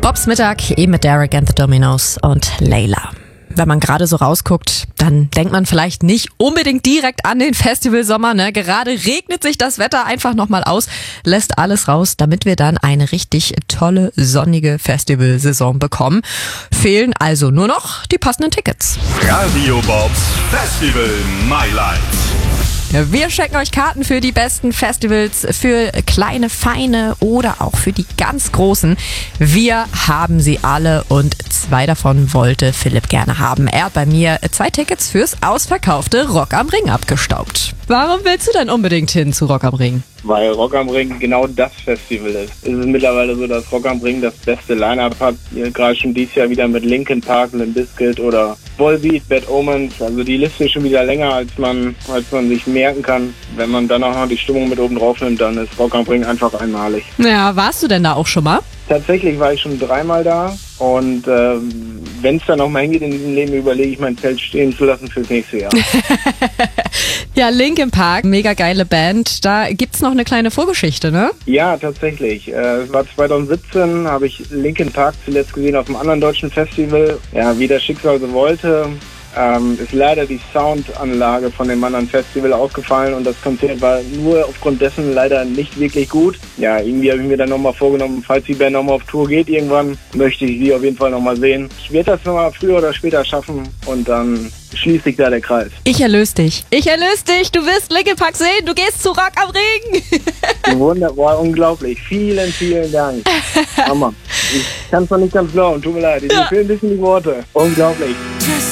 Bobs Mittag eben mit Derek and the Dominos und Layla. Wenn man gerade so rausguckt, dann denkt man vielleicht nicht unbedingt direkt an den Festivalsommer, ne? Gerade regnet sich das Wetter einfach nochmal aus, lässt alles raus, damit wir dann eine richtig tolle, sonnige Festivalsaison bekommen. Fehlen also nur noch die passenden Tickets. Radio Bobs Festival Highlights. Wir schenken euch Karten für die besten Festivals, für kleine, feine oder auch für die ganz großen. Wir haben sie alle und 2 davon wollte Philipp gerne haben. Er hat bei mir 2 Tickets fürs ausverkaufte Rock am Ring abgestaubt. Warum willst du denn unbedingt hin zu Rock am Ring? Weil Rock am Ring genau das Festival ist. Es ist mittlerweile so, dass Rock am Ring das beste Line-Up hat. Gerade schon dieses Jahr wieder mit Linkin Park, Limp Bizkit oder Volbeat, Bad Omens. Also die Liste ist schon wieder länger, als man sich merken kann. Wenn man dann auch noch die Stimmung mit oben drauf nimmt, dann ist Rock am Ring einfach einmalig. Ja, warst du denn da auch schon mal? Tatsächlich war ich schon 3-mal da und wenn es dann noch mal hingeht in diesem Leben, überlege ich, mein Zelt stehen zu lassen fürs nächste Jahr. Ja, Linkin Park, mega geile Band. Da gibt's noch eine kleine Vorgeschichte, ne? Ja, tatsächlich. Es war 2017, habe ich Linkin Park zuletzt gesehen auf einem anderen deutschen Festival. Ja, wie das Schicksal so wollte, ist leider die Soundanlage von dem anderen Festival ausgefallen und das Konzert war nur aufgrund dessen leider nicht wirklich gut. Ja, irgendwie habe ich mir dann nochmal vorgenommen, falls die Band nochmal auf Tour geht irgendwann, möchte ich sie auf jeden Fall nochmal sehen. Ich werde das nochmal früher oder später schaffen und dann schließt sich da der Kreis. Ich erlöse dich. Du wirst Linkin Park sehen, du gehst zu Rock am Ring. Wunderbar, unglaublich. Vielen, vielen Dank. Hammer. Ich kann es noch nicht ganz glauben, tut mir leid. Mir fehlen ein bisschen die Worte. Unglaublich.